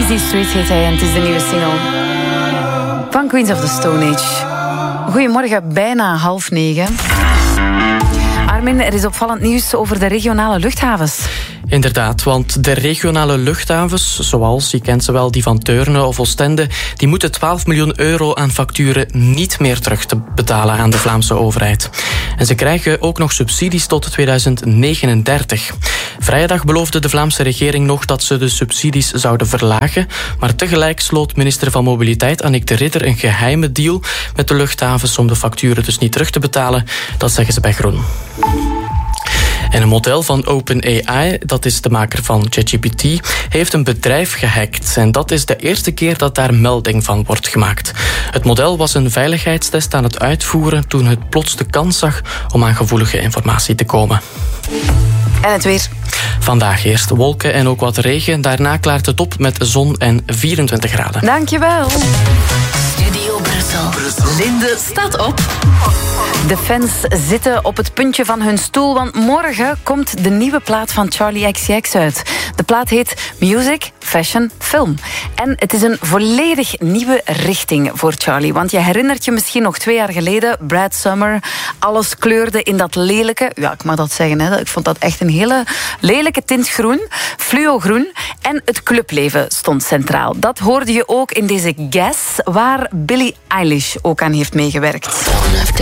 Easy Street heet hij en het is de nieuwe single van Queens of the Stone Age. Goedemorgen, bijna 8:30. Armin, er is opvallend nieuws over de regionale luchthavens. Inderdaad, want de regionale luchthavens, zoals, je kent ze wel, die van Deurne of Oostende, die moeten 12 miljoen euro aan facturen niet meer terug te betalen aan de Vlaamse overheid. En ze krijgen ook nog subsidies tot 2039. Vrijdag beloofde de Vlaamse regering nog dat ze de subsidies zouden verlagen, maar tegelijk sloot minister van Mobiliteit Annick de Ridder een geheime deal met de luchthavens om de facturen dus niet terug te betalen. Dat zeggen ze bij Groen. En een model van OpenAI, dat is de maker van ChatGPT, heeft een bedrijf gehackt. En dat is de eerste keer dat daar melding van wordt gemaakt. Het model was een veiligheidstest aan het uitvoeren toen het plots de kans zag om aan gevoelige informatie te komen. En het weer. Vandaag eerst wolken en ook wat regen. Daarna klaart het op met zon en 24 graden. Dankjewel. Studio Brussel. Linde staat op. De fans zitten op het puntje van hun stoel, want morgen komt de nieuwe plaat van Charli XCX uit. De plaat heet Music, Fashion, Film. En het is een volledig nieuwe richting voor Charli. Want je herinnert je misschien nog 2 jaar geleden, Brad Summer, alles kleurde in dat lelijke, ja, ik mag dat zeggen, hè, ik vond dat echt een hele lelijke tint groen, fluogroen. En het clubleven stond centraal. Dat hoorde je ook in deze Guess, waar Billie Eilish ook aan heeft meegewerkt. Don't have to